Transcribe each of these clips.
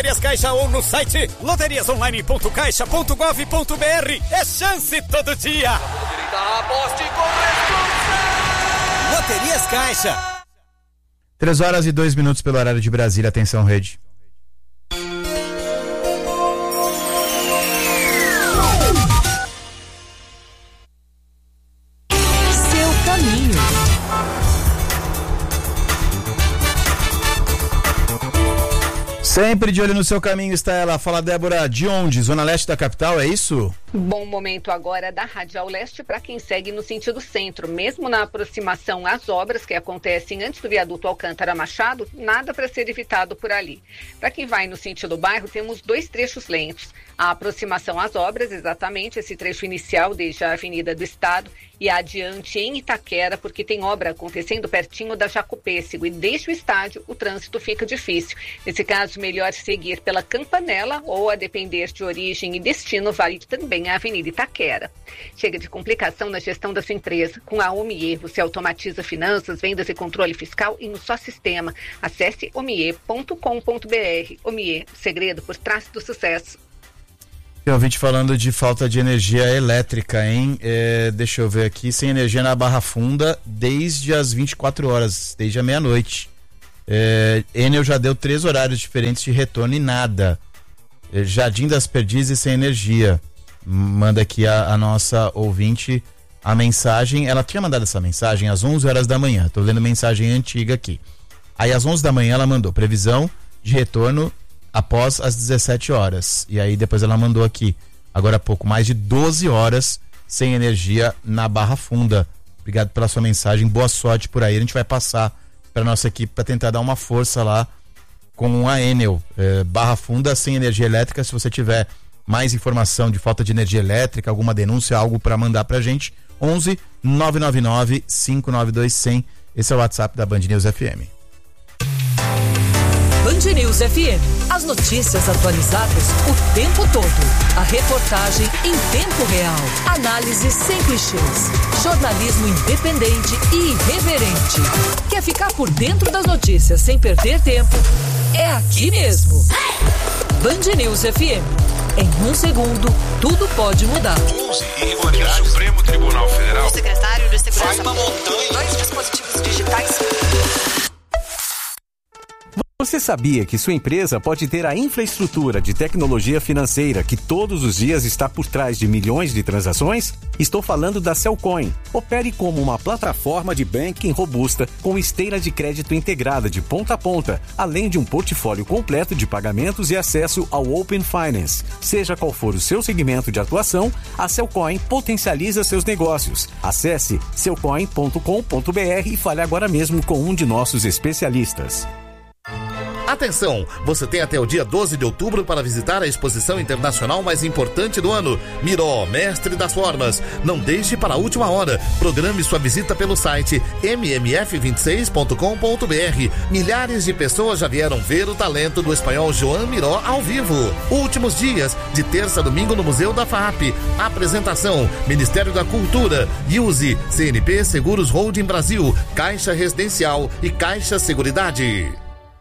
Loterias Caixa ou no site loteriasonline.caixa.gov.br. É chance todo dia. Aposte com responsa. Loterias Caixa. 3h02 pelo horário de Brasília. Atenção, rede. Sempre de olho no seu caminho está ela. Fala, Débora, de onde? Zona Leste da capital, é isso? Bom momento agora da Radial Leste para quem segue no sentido centro. Mesmo na aproximação às obras que acontecem antes do viaduto Alcântara Machado, nada para ser evitado por ali. Para quem vai no sentido bairro, temos 2 trechos lentos. A aproximação às obras, exatamente esse trecho inicial desde a Avenida do Estado e adiante em Itaquera, porque tem obra acontecendo pertinho da Jacopêssego e desde o estádio o trânsito fica difícil. Nesse caso, melhor seguir pela Campanella ou, a depender de origem e destino, vale também a Avenida Itaquera. Chega de complicação na gestão da sua empresa. Com a Omie, você automatiza finanças, vendas e controle fiscal em um só sistema. Acesse omie.com.br. Omie, o segredo por trás do sucesso. Eu ouvi te falando de falta de energia elétrica, hein? Deixa eu ver aqui, sem energia na Barra Funda desde as 24 horas, desde a meia-noite. Enel já deu 3 horários diferentes de retorno e nada. Jardim das Perdizes sem energia. Manda aqui a nossa ouvinte a mensagem. Ela tinha mandado essa mensagem às 11 horas da manhã. Tô lendo mensagem antiga aqui. Aí às 11 da manhã ela mandou previsão de retorno após as 17 horas. E aí depois ela mandou aqui, agora há pouco, mais de 12 horas sem energia na Barra Funda. Obrigado pela sua mensagem, boa sorte por aí. A gente vai passar para nossa equipe para tentar dar uma força lá com a Enel. Barra Funda sem energia elétrica. Se você tiver mais informação de falta de energia elétrica, alguma denúncia, algo para mandar pra gente, 11 999 592 100. Esse é o WhatsApp da Band News FM. Band News FM. As notícias atualizadas o tempo todo. A reportagem em tempo real. Análise sem clichês. Jornalismo independente e irreverente. Quer ficar por dentro das notícias sem perder tempo? É aqui mesmo. Band News FM. Em 1 segundo, tudo pode mudar. 11 e o Supremo Tribunal Federal. O secretário de Segurança. Vai uma montanha. 2 dispositivos digitais. Você sabia que sua empresa pode ter a infraestrutura de tecnologia financeira que todos os dias está por trás de milhões de transações? Estou falando da Cellcoin. Opere como uma plataforma de banking robusta com esteira de crédito integrada de ponta a ponta, além de um portfólio completo de pagamentos e acesso ao Open Finance. Seja qual for o seu segmento de atuação, a Cellcoin potencializa seus negócios. Acesse cellcoin.com.br e fale agora mesmo com um de nossos especialistas. Atenção, você tem até o dia 12 de outubro para visitar a exposição internacional mais importante do ano, Miró, Mestre das Formas. Não deixe para a última hora. Programe sua visita pelo site mmf26.com.br. Milhares de pessoas já vieram ver o talento do espanhol Joan Miró ao vivo. Últimos dias, de terça a domingo no Museu da FAAP. Apresentação, Ministério da Cultura, Use, CNP Seguros Holding Brasil, Caixa Residencial e Caixa Seguridade.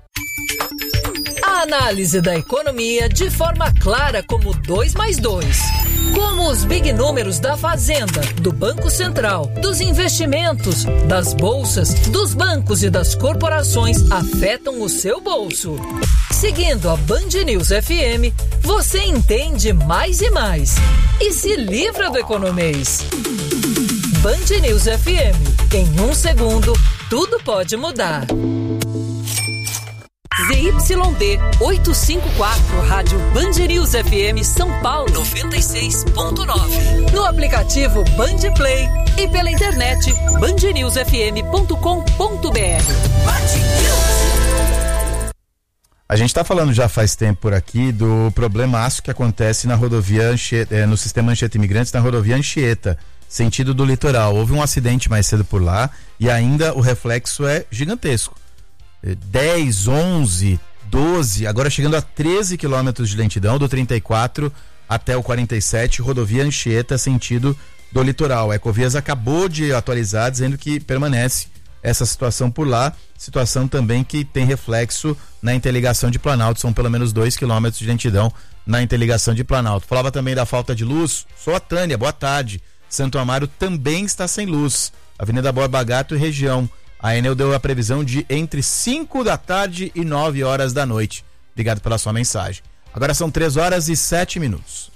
A análise da economia de forma clara como 2 mais 2. Como os big números da Fazenda, do Banco Central, dos investimentos, das bolsas, dos bancos e das corporações afetam o seu bolso. Seguindo a Band News FM, você entende mais e mais. E se livra do economês. Band News FM. Em 1 segundo, tudo pode mudar. ZYD 854, Rádio Band News FM São Paulo 96.9. No aplicativo Band Play e pela internet bandnewsfm.com.br. A gente está falando já faz tempo por aqui do problemaço que acontece na rodovia Anchieta, no sistema Anchieta Imigrantes, na rodovia Anchieta, sentido do litoral. Houve um acidente mais cedo por lá e ainda o reflexo é gigantesco. 10, 11, 12, agora chegando a 13 quilômetros de lentidão, do 34 até o 47, rodovia Anchieta, sentido do litoral. A Ecovias acabou de atualizar, dizendo que permanece essa situação por lá, situação também que tem reflexo na interligação de Planalto, são pelo menos 2 quilômetros de lentidão na interligação de Planalto. Falava também da falta de luz, sou a Tânia, boa tarde. Santo Amaro também está sem luz, Avenida Borba Gato e região. A Enel deu a previsão de entre 5 da tarde e 9 horas da noite. Obrigado pela sua mensagem. Agora são 3 horas e 7 minutos.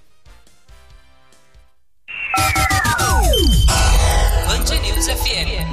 Band News FM.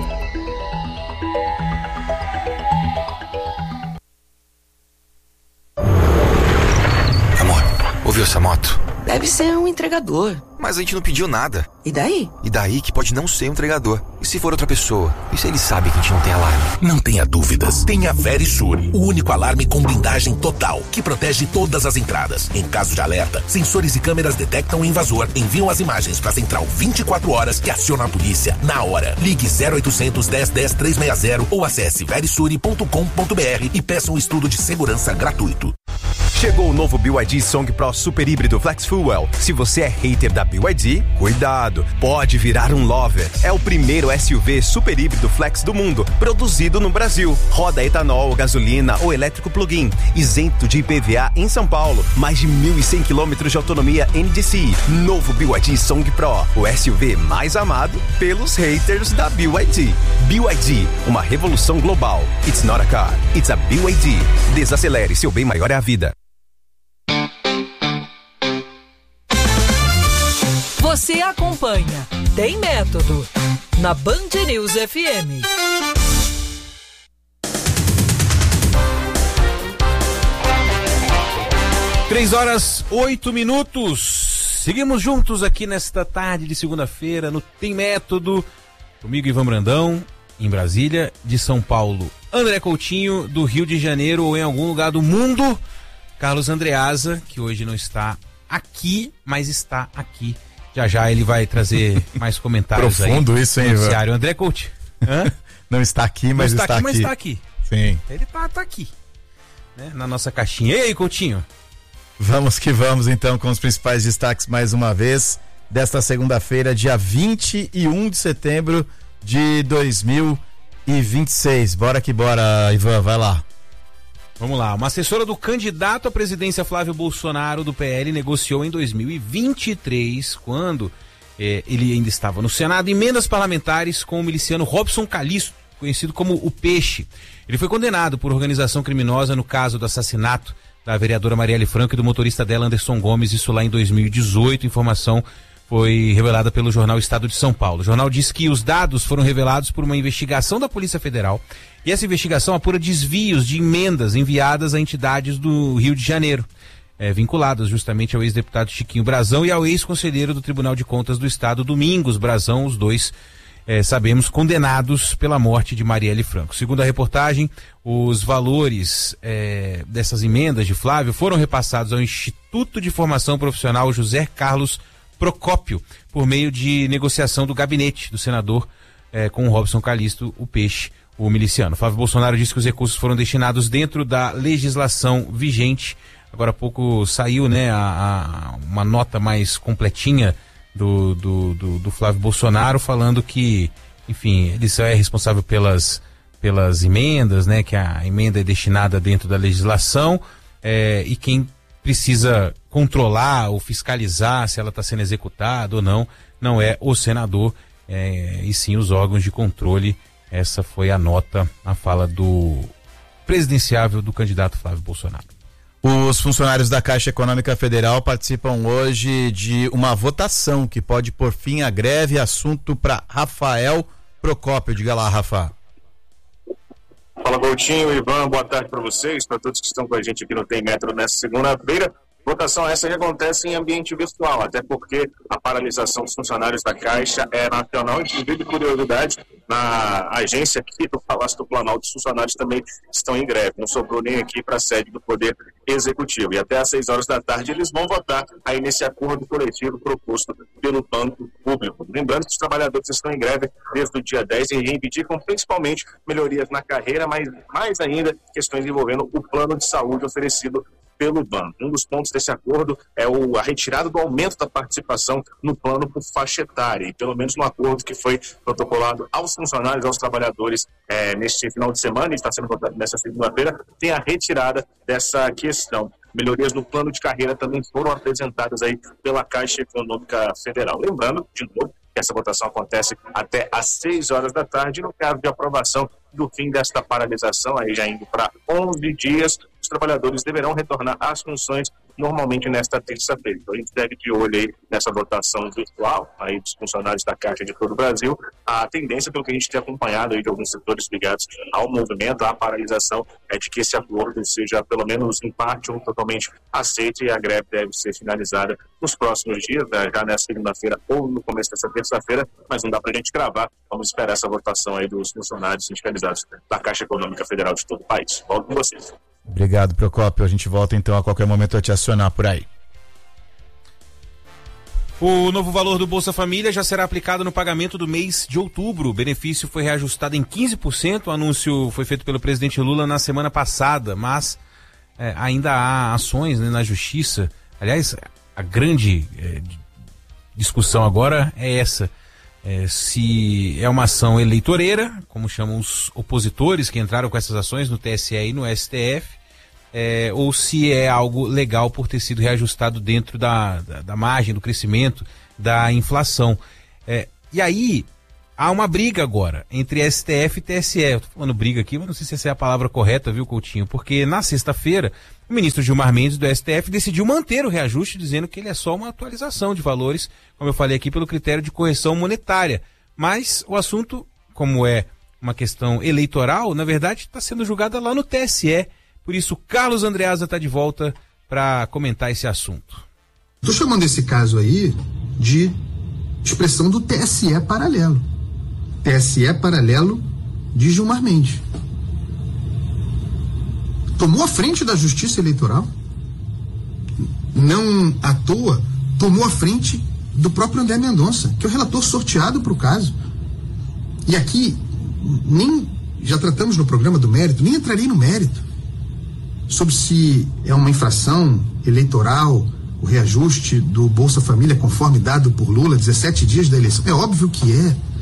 Amor, ouviu essa moto? Deve ser um entregador. Mas a gente não pediu nada. E daí? E daí que pode não ser um entregador. E se for outra pessoa? E se ele sabe que a gente não tem alarme? Não tenha dúvidas. Tenha Verisur, o único alarme com blindagem total, que protege todas as entradas. Em caso de alerta, sensores e câmeras detectam o invasor, enviam as imagens para a central 24 horas que aciona a polícia na hora. Ligue 0800 10 10 360 ou acesse verisure.com.br e peça um estudo de segurança gratuito. Chegou o novo BYD Song Pro Super Híbrido Flex Fuel. Se você é hater da BYD, cuidado, pode virar um lover. É o primeiro SUV super híbrido flex do mundo, produzido no Brasil. Roda etanol, gasolina ou elétrico plug-in, isento de IPVA em São Paulo. Mais de 1.100 km de autonomia NDCi. Novo BYD Song Pro, o SUV mais amado pelos haters da BYD. BYD, uma revolução global. It's not a car, it's a BYD. Desacelere, seu bem maior é a vida. Você acompanha Tem Método na Band News FM. 3 horas 8 minutos. Seguimos juntos aqui nesta tarde de segunda-feira no Tem Método. Comigo, Ivan Brandão, em Brasília, de São Paulo, André Coutinho, do Rio de Janeiro ou em algum lugar do mundo, Carlos Andreasa, que hoje não está aqui, mas está aqui. Já ele vai trazer mais comentários. Profundo aí, isso, hein, Ivan? André Coutinho. Não está aqui, mas está aqui. Mas está aqui. Sim. Ele tá aqui, né, na nossa caixinha. E aí, Coutinho? Vamos que vamos, então, com os principais destaques mais uma vez desta segunda-feira, dia 21 de setembro de 2026. Bora que bora, Ivan, vai lá. Vamos lá, uma assessora do candidato à presidência Flávio Bolsonaro do PL negociou em 2023, quando ele ainda estava no Senado, emendas parlamentares com o miliciano Robson Calixto, conhecido como o Peixe. Ele foi condenado por organização criminosa no caso do assassinato da vereadora Marielle Franco e do motorista dela Anderson Gomes, isso lá em 2018, informação foi revelada pelo jornal Estado de São Paulo. O jornal diz que os dados foram revelados por uma investigação da Polícia Federal e essa investigação apura desvios de emendas enviadas a entidades do Rio de Janeiro, vinculadas justamente ao ex-deputado Chiquinho Brazão e ao ex-conselheiro do Tribunal de Contas do Estado, Domingos Brazão, os dois, sabemos, condenados pela morte de Marielle Franco. Segundo a reportagem, os valores dessas emendas de Flávio foram repassados ao Instituto de Formação Profissional José Carlos Procópio, por meio de negociação do gabinete do senador com o Robson Calixto, o Peixe, o miliciano. Flávio Bolsonaro disse que os recursos foram destinados dentro da legislação vigente. Agora há pouco saiu, né, uma nota mais completinha do Flávio Bolsonaro, falando que, enfim, ele só é responsável pelas emendas, né, que a emenda é destinada dentro da legislação, e quem precisa controlar ou fiscalizar se ela está sendo executada ou não é o senador, e sim os órgãos de controle. Essa foi a nota, a fala do presidenciável do candidato Flávio Bolsonaro. Os funcionários da Caixa Econômica Federal participam hoje de uma votação que pode pôr fim à greve. Assunto para Rafael Procópio. Diga lá, Rafa. Fala, Coutinho, Ivan, boa tarde para vocês, para todos que estão com a gente aqui no Tem Metro nessa segunda-feira. Votação essa que acontece em ambiente virtual, até porque a paralisação dos funcionários da Caixa é nacional. Inclusive, curiosidade, na agência aqui do Palácio do Planalto, os funcionários também estão em greve. Não sobrou nem aqui para a sede do Poder Executivo. E até às 6 horas da tarde eles vão votar aí nesse acordo coletivo proposto pelo Banco Público. Lembrando que os trabalhadores estão em greve desde o dia 10 e reivindicam principalmente melhorias na carreira, mas mais ainda questões envolvendo o plano de saúde oferecido pelo banco. Um dos pontos desse acordo é a retirada do aumento da participação no plano por faixa etária, e pelo menos no acordo que foi protocolado aos funcionários, aos trabalhadores neste final de semana, e está sendo votado nesta segunda-feira, tem a retirada dessa questão. Melhorias no plano de carreira também foram apresentadas aí pela Caixa Econômica Federal. Lembrando, de novo, que essa votação acontece até às 6 horas da tarde, no caso de aprovação do fim desta paralisação, aí já indo para 11 dias, os trabalhadores deverão retornar às funções normalmente nesta terça-feira. Então a gente deve de olho aí nessa votação virtual aí dos funcionários da Caixa de todo o Brasil. A tendência, pelo que a gente tem acompanhado aí de alguns setores ligados ao movimento, à paralisação, é de que esse acordo seja pelo menos em parte ou totalmente aceito, e a greve deve ser finalizada nos próximos dias, já nessa segunda-feira ou no começo dessa terça-feira, mas não dá para a gente cravar. Vamos esperar essa votação aí dos funcionários sindicalizados da Caixa Econômica Federal de todo o país. Volto com vocês. Obrigado, Procópio. A gente volta então a qualquer momento a te acionar por aí. O novo valor do Bolsa Família já será aplicado no pagamento do mês de outubro. O benefício foi reajustado em 15%. O anúncio foi feito pelo presidente Lula na semana passada, mas ainda há ações, né, na Justiça. Aliás, a grande discussão agora é essa. Se é uma ação eleitoreira, como chamam os opositores que entraram com essas ações no TSE e no STF, ou se é algo legal por ter sido reajustado dentro da margem do crescimento da inflação. E aí há uma briga agora entre STF e TSE. Eu tô falando briga aqui, mas não sei se essa é a palavra correta, viu, Coutinho? Porque na sexta-feira o ministro Gilmar Mendes do STF decidiu manter o reajuste, dizendo que ele é só uma atualização de valores, como eu falei aqui, pelo critério de correção monetária. Mas o assunto, como é uma questão eleitoral, na verdade está sendo julgada lá no TSE. Por isso, Carlos Andreasa está de volta para comentar esse assunto. Estou chamando esse caso aí de expressão do TSE paralelo. TSE paralelo de Gilmar Mendes. Tomou a frente da Justiça Eleitoral. Não à toa, tomou a frente do próprio André Mendonça, que é o relator sorteado para o caso. E aqui, já tratamos no programa do mérito, nem entrarei no mérito sobre se é uma infração eleitoral o reajuste do Bolsa Família conforme dado por Lula 17 dias da eleição. É óbvio que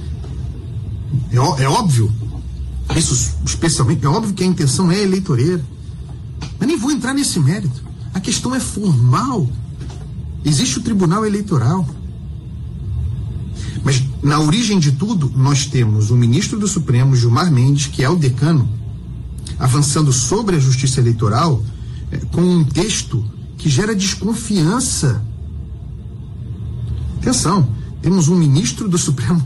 é óbvio, isso especialmente, é óbvio que a intenção é eleitoreira, mas nem vou entrar nesse mérito. A questão é formal. Existe o Tribunal Eleitoral, mas na origem de tudo nós temos o ministro do Supremo, Gilmar Mendes, que é o decano, avançando sobre a Justiça Eleitoral com um texto que gera desconfiança. Atenção, temos um ministro do Supremo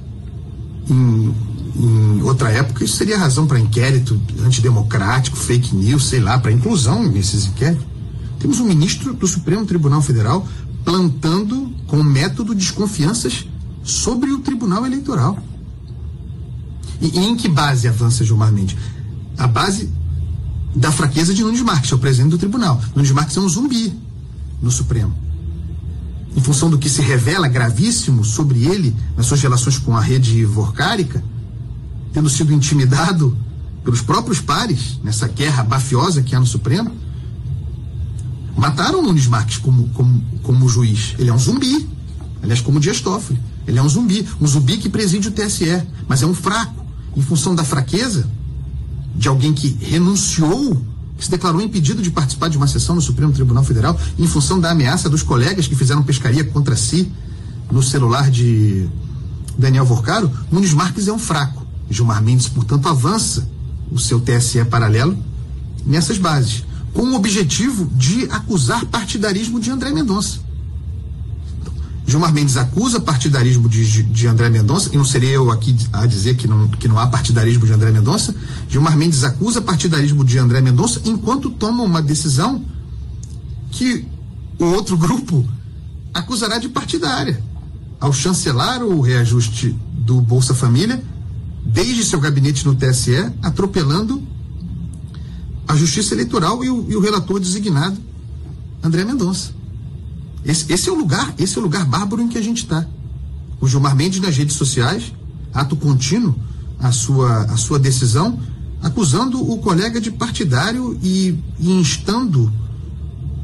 em outra época, isso seria razão para inquérito antidemocrático, fake news, sei lá, para inclusão nesses inquéritos. Temos um ministro do Supremo Tribunal Federal plantando com método desconfianças sobre o Tribunal Eleitoral. E em que base avança Gilmar Mendes? A base da fraqueza de Nunes Marques, é o presidente do tribunal. Nunes Marques é um zumbi no Supremo. Em função do que se revela gravíssimo sobre ele nas suas relações com a rede vorcárica, tendo sido intimidado pelos próprios pares nessa guerra mafiosa que há no Supremo, mataram Nunes Marques como juiz. Ele é um zumbi, aliás, como Dias Toffoli. Ele é um zumbi que preside o TSE, mas é um fraco. Em função da fraqueza de alguém que renunciou, que se declarou impedido de participar de uma sessão no Supremo Tribunal Federal, em função da ameaça dos colegas que fizeram pescaria contra si no celular de Daniel Vorcaro, Nunes Marques é um fraco. Gilmar Mendes, portanto, avança o seu TSE paralelo nessas bases, com o objetivo de acusar partidarismo de André Mendonça. Gilmar Mendes acusa partidarismo de André Mendonça, e não serei eu aqui a dizer que não há partidarismo de André Mendonça. Gilmar Mendes acusa partidarismo de André Mendonça enquanto toma uma decisão que o outro grupo acusará de partidária, ao chancelar o reajuste do Bolsa Família, desde seu gabinete no TSE, atropelando a Justiça Eleitoral e o relator designado, André Mendonça. Esse é o lugar bárbaro em que a gente está. O Gilmar Mendes nas redes sociais, ato contínuo, a sua decisão, acusando o colega de partidário e instando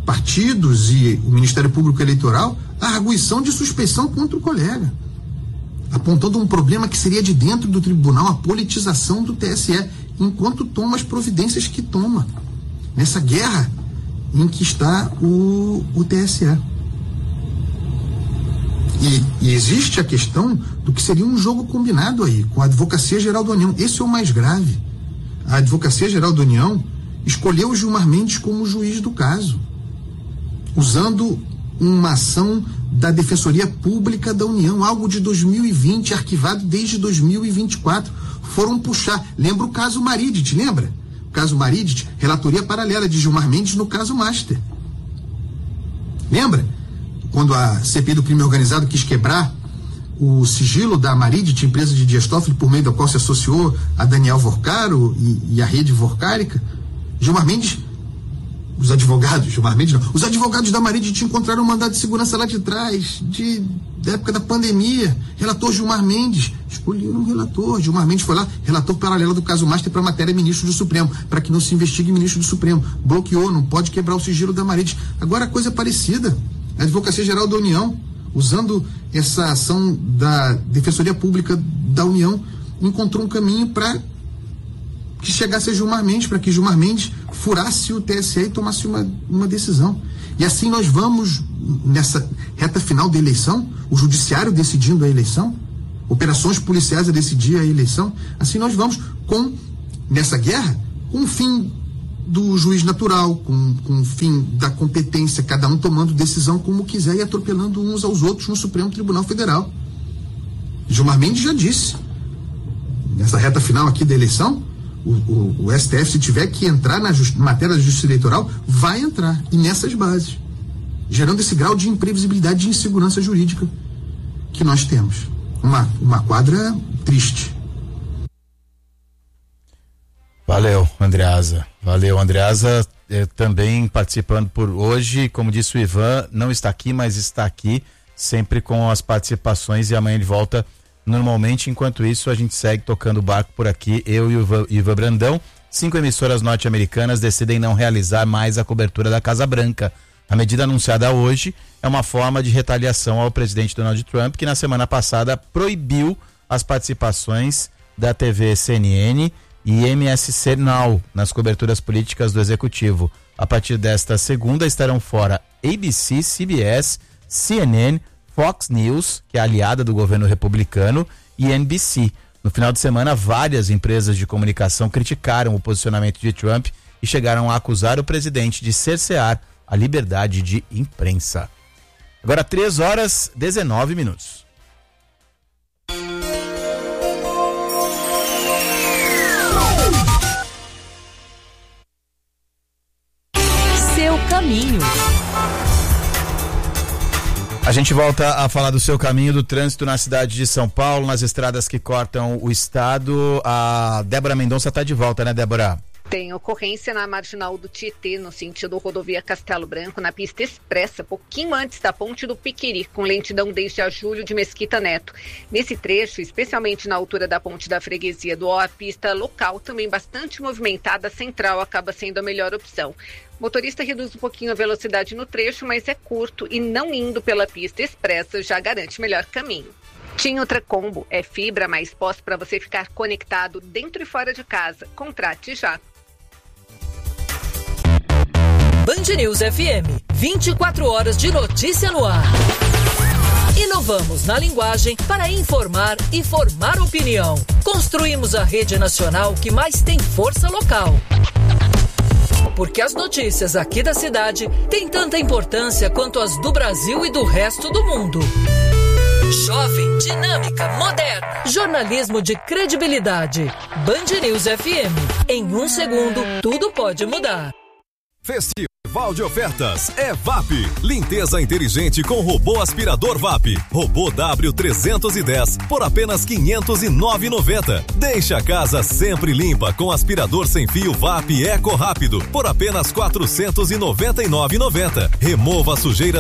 partidos e o Ministério Público Eleitoral a arguição de suspeição contra o colega, apontando um problema que seria de dentro do tribunal, a politização do TSE, enquanto toma as providências que toma, nessa guerra em que está o TSE. E existe a questão do que seria um jogo combinado aí, com a Advocacia Geral da União. Esse é o mais grave. A Advocacia Geral da União escolheu o Gilmar Mendes como juiz do caso, usando uma ação da Defensoria Pública da União, algo de 2020, arquivado desde 2024. Foram puxar. Lembra o caso Maridet, lembra? O caso Maridet, relatoria paralela de Gilmar Mendes no caso Master. Lembra? Quando a CPI do crime organizado quis quebrar o sigilo da Maridet, empresa de Dias Toffoli, por meio da qual se associou a Daniel Vorcaro e a rede vorcárica, Gilmar Mendes, os advogados da Maridet encontraram um mandado de segurança lá de trás, da época da pandemia. Relator Gilmar Mendes, escolheram um relator. Gilmar Mendes foi lá, relator paralelo do caso Master para a matéria ministro do Supremo, para que não se investigue ministro do Supremo. Bloqueou, não pode quebrar o sigilo da Maridet. Agora a coisa é parecida. A Advocacia Geral da União, usando essa ação da Defensoria Pública da União, encontrou um caminho para que chegasse a Gilmar Mendes, para que Gilmar Mendes furasse o TSE e tomasse uma decisão. E assim nós vamos, nessa reta final da eleição, o judiciário decidindo a eleição, operações policiais a decidir a eleição, assim nós vamos nessa guerra, com o fim do juiz natural, com o fim da competência, cada um tomando decisão como quiser e atropelando uns aos outros no Supremo Tribunal Federal. Gilmar Mendes já disse, nessa reta final aqui da eleição, o STF, se tiver que entrar na matéria da justiça eleitoral, vai entrar, e nessas bases, gerando esse grau de imprevisibilidade, de insegurança jurídica que nós temos. Uma quadra triste. Valeu, Andreasa. Também participando por hoje, como disse o Ivan, não está aqui, mas está aqui sempre com as participações, e amanhã ele volta normalmente. Enquanto isso, a gente segue tocando o barco por aqui, eu e o Ivan Brandão. 5 emissoras norte-americanas decidem não realizar mais a cobertura da Casa Branca. A medida anunciada hoje é uma forma de retaliação ao presidente Donald Trump, que na semana passada proibiu as participações da TV CNN e MSC Now nas coberturas políticas do executivo. A partir desta segunda estarão fora ABC, CBS, CNN, Fox News, que é aliada do governo republicano, e NBC. No final de semana, várias empresas de comunicação criticaram o posicionamento de Trump e chegaram a acusar o presidente de cercear a liberdade de imprensa. Agora 3h19. Seu caminho. A gente volta a falar do seu caminho, do trânsito na cidade de São Paulo, nas estradas que cortam o estado. A Débora Mendonça está de volta, né, Débora? Tem ocorrência na marginal do Tietê, no sentido rodovia Castelo Branco, na pista expressa, pouquinho antes da ponte do Piquiri, com lentidão desde a Júlio de Mesquita Neto. Nesse trecho, especialmente na altura da ponte da freguesia do Ó, a pista local, também bastante movimentada, central, acaba sendo a melhor opção. O motorista reduz um pouquinho a velocidade no trecho, mas é curto e não indo pela pista expressa já garante melhor caminho. TIM Ultracombo é fibra mais pós para você ficar conectado dentro e fora de casa. Contrate já. Band News FM, 24 horas de notícia no ar. Inovamos na linguagem para informar e formar opinião. Construímos a rede nacional que mais tem força local. Porque as notícias aqui da cidade têm tanta importância quanto as do Brasil e do resto do mundo. Jovem, dinâmica, moderna. Jornalismo de credibilidade. Band News FM. Em 1 segundo, tudo pode mudar. Festival de ofertas é VAP. Limpeza inteligente com robô aspirador VAP. Robô W310 por apenas R$ 509,90. Deixa a casa sempre limpa com aspirador sem fio VAP Eco Rápido por apenas R$ 499,90. Remova a sujeira